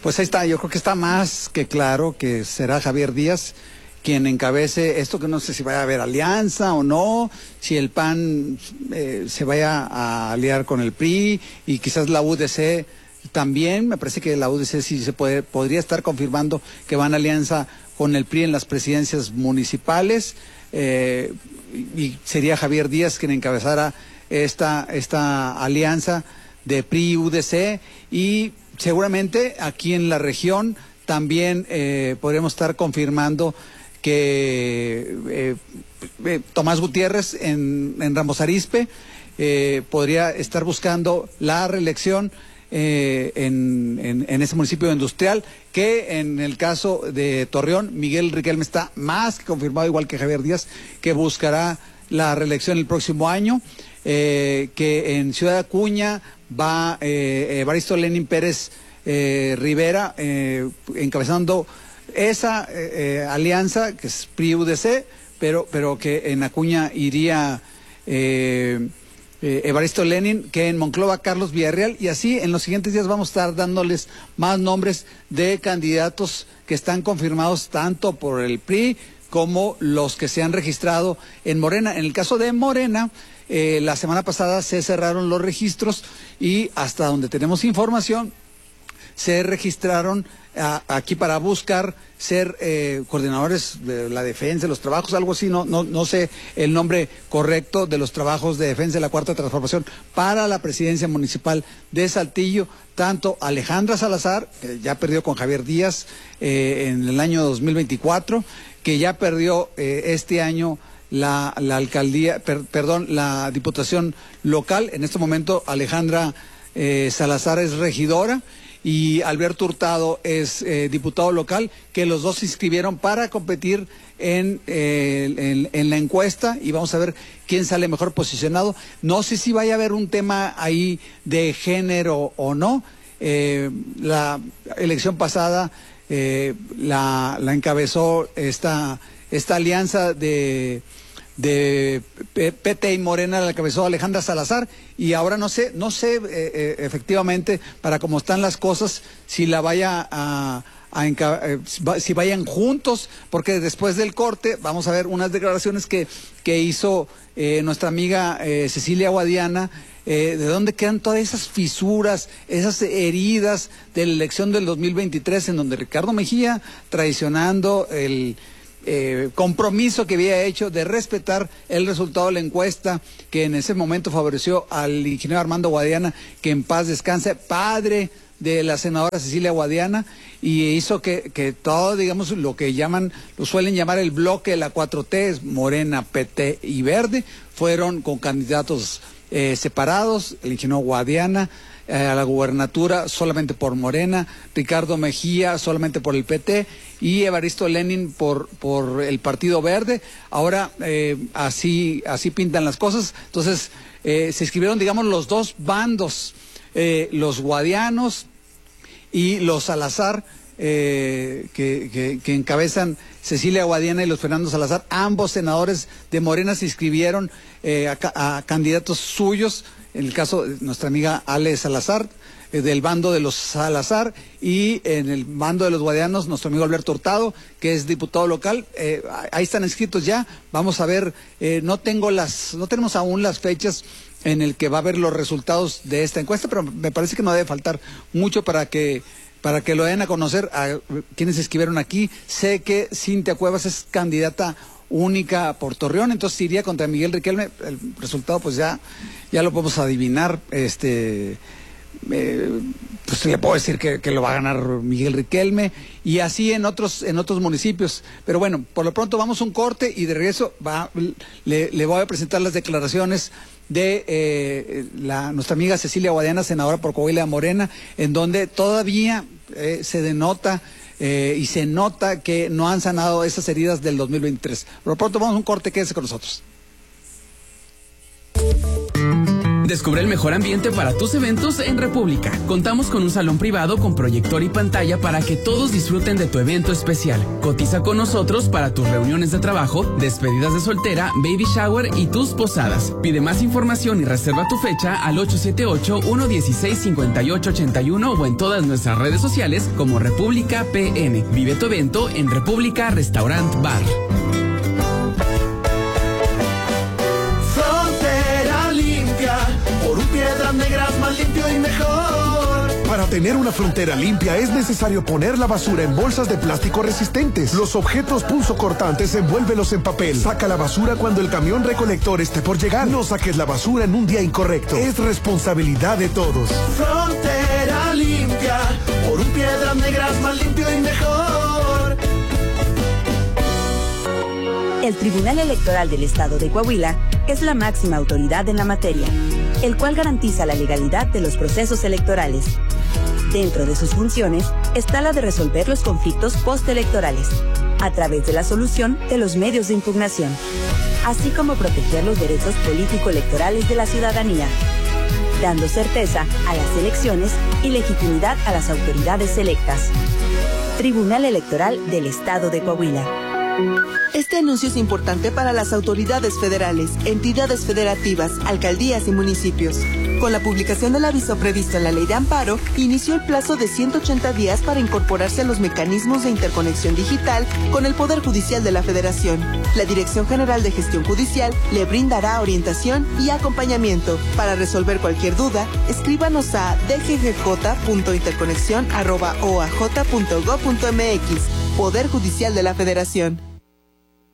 Pues ahí está, yo creo que está más que claro que será Javier Díaz quien encabece esto, que no sé si vaya a haber alianza o no, si el PAN se vaya a aliar con el PRI y quizás la UDC también. Me parece que la UDC sí podría estar confirmando que van a alianza con el PRI en las presidencias municipales, y sería Javier Díaz quien encabezara esta alianza de PRI-UDC, y seguramente aquí en la región también podremos estar confirmando que Tomás Gutiérrez en Ramos Arizpe podría estar buscando la reelección en ese municipio industrial, que en el caso de Torreón, Miguel Riquelme está más que confirmado, igual que Javier Díaz, que buscará la reelección el próximo año, que en Ciudad Acuña va Evaristo Lenin Pérez Rivera encabezando esa alianza que es PRI-UDC, pero que en Acuña iría Evaristo Lenin, que en Monclova Carlos Villarreal, y así en los siguientes días vamos a estar dándoles más nombres de candidatos que están confirmados tanto por el PRI como los que se han registrado en Morena. En el caso de Morena, la semana pasada se cerraron los registros y hasta donde tenemos información se registraron aquí para buscar ser coordinadores de la defensa, de los trabajos, algo así, no sé el nombre correcto, de los trabajos de defensa de la Cuarta Transformación para la presidencia municipal de Saltillo, tanto Alejandra Salazar, que ya perdió con Javier Díaz en el año 2024, que ya perdió este año la alcaldía, la diputación local. En este momento Alejandra Salazar es regidora y Alberto Hurtado es diputado local, que los dos se inscribieron para competir en la encuesta, y vamos a ver quién sale mejor posicionado. No sé si vaya a haber un tema ahí de género o no. La elección pasada la encabezó esta alianza de PT y Morena, la encabezó Alejandra Salazar, y ahora no sé efectivamente, para cómo están las cosas, si la vaya si vayan juntos, porque después del corte vamos a ver unas declaraciones que hizo nuestra amiga Cecilia Guadiana, de dónde quedan todas esas fisuras, esas heridas de la elección del 2023, en donde Ricardo Mejía, traicionando el compromiso que había hecho de respetar el resultado de la encuesta, que en ese momento favoreció al ingeniero Armando Guadiana, que en paz descanse, padre de la senadora Cecilia Guadiana, y hizo que todo, digamos, lo suelen llamar el bloque de la 4T, Morena, PT y Verde, fueron con candidatos separados. El ingeniero Guadiana a la gubernatura solamente por Morena, Ricardo Mejía solamente por el PT y Evaristo Lenin por el Partido Verde. Ahora así pintan las cosas. Entonces se escribieron, digamos, los dos bandos, los guadianos y los Salazar, que encabezan Cecilia Guadiana y los Fernando Salazar. Ambos senadores de Morena se inscribieron a candidatos suyos. En el caso de nuestra amiga Ale Salazar, del bando de los Salazar, y en el bando de los guadianos, nuestro amigo Alberto Hurtado, que es diputado local. Ahí están inscritos ya. Vamos a ver, no tenemos aún las fechas en el que va a haber los resultados de esta encuesta, pero me parece que no debe faltar mucho para que lo den a conocer a quienes se escribieron aquí. Sé que Cintia Cuevas es candidata única por Torreón, entonces iría contra Miguel Riquelme. El resultado pues ya lo podemos adivinar. Pues le puedo decir que lo va a ganar Miguel Riquelme, y así en otros municipios. Pero bueno, por lo pronto vamos a un corte y de regreso le voy a presentar las declaraciones de nuestra amiga Cecilia Guadiana, senadora por Coahuila Morena, en donde todavía se denota y se nota que no han sanado esas heridas del 2023. Por lo pronto vamos a un corte, quédese con nosotros. Descubre el mejor ambiente para tus eventos en República. Contamos con un salón privado con proyector y pantalla para que todos disfruten de tu evento especial. Cotiza con nosotros para tus reuniones de trabajo, despedidas de soltera, baby shower y tus posadas. Pide más información y reserva tu fecha al 878-116-5881 o en todas nuestras redes sociales como República PN. Vive tu evento en República Restaurant Bar. Frontera limpia, por un Piedras Negras más limpio y mejor. Para tener una frontera limpia es necesario poner la basura en bolsas de plástico resistentes. Los objetos punzocortantes envuélvelos en papel. Saca la basura cuando el camión recolector esté por llegar. No saques la basura en un día incorrecto. Es responsabilidad de todos. Frontera limpia, por un Piedras Negras más limpio y mejor. El Tribunal Electoral del Estado de Coahuila es la máxima autoridad en la materia, el cual garantiza la legalidad de los procesos electorales. Dentro de sus funciones está la de resolver los conflictos postelectorales, a través de la solución de los medios de impugnación, así como proteger los derechos político-electorales de la ciudadanía, dando certeza a las elecciones y legitimidad a las autoridades electas. Tribunal Electoral del Estado de Coahuila. Este anuncio es importante para las autoridades federales, entidades federativas, alcaldías y municipios. Con la publicación del aviso previsto en la Ley de Amparo, inició el plazo de 180 días para incorporarse a los mecanismos de interconexión digital con el Poder Judicial de la Federación. La Dirección General de Gestión Judicial le brindará orientación y acompañamiento. Para resolver cualquier duda, escríbanos a dggj.interconexión@oaj.gov.mx. Poder Judicial de la Federación.